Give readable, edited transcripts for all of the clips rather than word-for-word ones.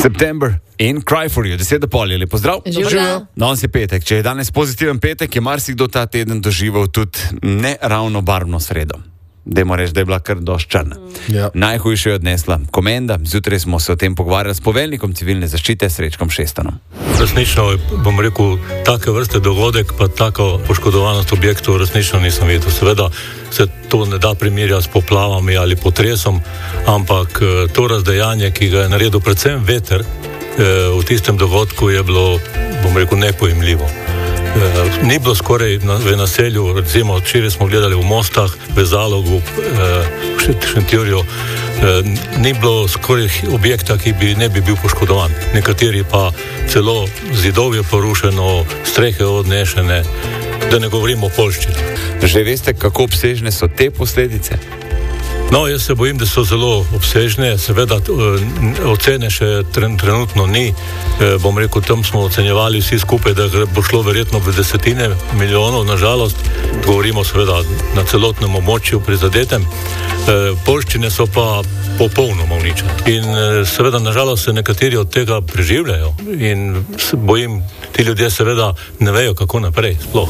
September in Cry for You, 10:30 je lepo zdrav. Živijo. Danes je petek, če je danes pozitiven petek, je marsikdo ta teden doživel tudi ne ravno barvno sredo. Dajmo reči, da je bila kar dosti črna. Ja. Najhujše je odnesla komenda, zjutraj smo se o tem pogovarjali s poveljnikom civilne zaščite Srečkom Šestanom. Resnično, bom rekel, take vrste dogodek, pa tako poškodovanost objektov resnično nisem videl. Seveda se to ne da primerjati s poplavami ali potresom, ampak to razdejanje, ki ga je naredil predvsem veter, v tistem dogodku je bilo, bom rekel, nepojemljivo. Ni bilo skoraj v naselju, recimo včeraj smo gledali v Mostah, v Zalogu, v Šentjurju, ni bilo skoraj objekta, ki ne bi bil poškodovan. Nekateri pa celo zidov je porušeno, strehe odnešene, da ne govorimo o poljščini. Že veste, kako obsežne so te posledice? No, jaz se bojim, da so zelo obsežne, seveda ocene še trenutno ni. Bom rekel, tam smo ocenjevali vsi skupaj, da bo šlo verjetno v desetine milijonov, nažalost, govorimo seveda na celotnem območju prizadetem. Poljščine so pa popolnoma uničene. In seveda, nažalost, se nekateri od tega preživljajo in se bojim, ti ljudje seveda ne vejo, kako naprej sploh.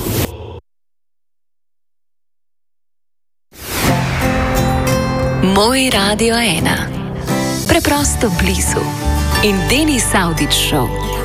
Moj Radio 1. Preprosto blizu. In Denis Avdić Show.